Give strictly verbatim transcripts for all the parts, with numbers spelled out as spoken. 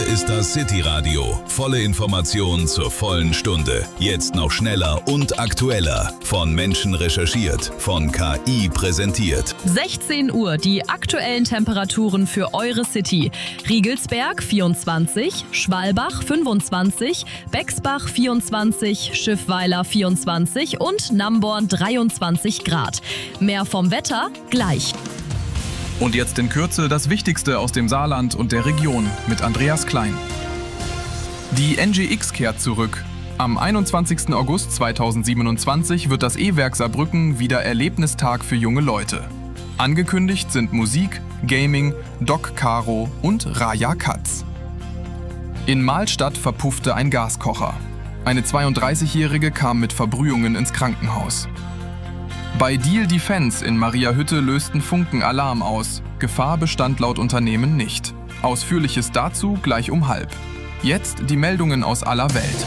ist das City Radio. Volle Informationen zur vollen Stunde. Jetzt noch schneller und aktueller. Von Menschen recherchiert, von K I präsentiert. sechzehn Uhr, die aktuellen Temperaturen für eure City. Riegelsberg vierundzwanzig, Schwalbach fünfundzwanzig, Bexbach vierundzwanzig, Schiffweiler vierundzwanzig und Namborn dreiundzwanzig Grad. Mehr vom Wetter gleich. Und jetzt in Kürze das Wichtigste aus dem Saarland und der Region mit Andreas Klein. Die N G X kehrt zurück. Am einundzwanzigsten August zweitausendsiebenundzwanzig wird das E-Werk Saarbrücken wieder Erlebnistag für junge Leute. Angekündigt sind Musik, Gaming, Doc Caro und Raja Katz. In Mahlstadt verpuffte ein Gaskocher. Eine zweiunddreißigjährige kam mit Verbrühungen ins Krankenhaus. Bei Deal Defense in Mariahütte lösten Funken Alarm aus. Gefahr bestand laut Unternehmen nicht. Ausführliches dazu gleich um halb. Jetzt die Meldungen aus aller Welt.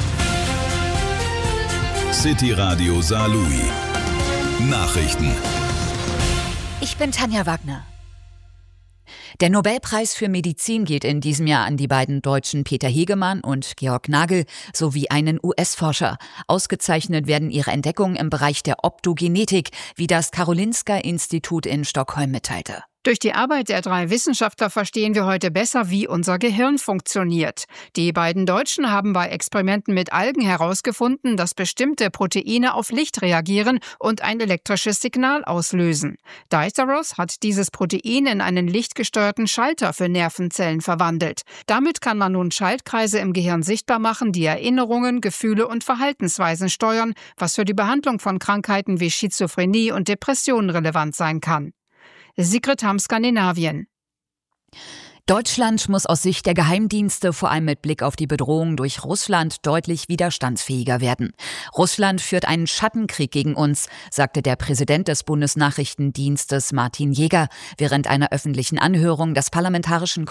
City Radio Saarlouis. Nachrichten. Ich bin Tanja Wagner. Der Nobelpreis für Medizin geht in diesem Jahr an die beiden Deutschen Peter Hegemann und Georg Nagel sowie einen U S-Forscher. Ausgezeichnet werden ihre Entdeckungen im Bereich der Optogenetik, wie das Karolinska-Institut in Stockholm mitteilte. Durch die Arbeit der drei Wissenschaftler verstehen wir heute besser, wie unser Gehirn funktioniert. Die beiden Deutschen haben bei Experimenten mit Algen herausgefunden, dass bestimmte Proteine auf Licht reagieren und ein elektrisches Signal auslösen. Diceros hat dieses Protein in einen lichtgesteuerten Schalter für Nervenzellen verwandelt. Damit kann man nun Schaltkreise im Gehirn sichtbar machen, die Erinnerungen, Gefühle und Verhaltensweisen steuern, was für die Behandlung von Krankheiten wie Schizophrenie und Depressionen relevant sein kann. Sigrid Hamm, Skandinavien. Deutschland muss aus Sicht der Geheimdienste vor allem mit Blick auf die Bedrohung durch Russland deutlich widerstandsfähiger werden. Russland führt einen Schattenkrieg gegen uns, sagte der Präsident des Bundesnachrichtendienstes Martin Jäger während einer öffentlichen Anhörung des Parlamentarischen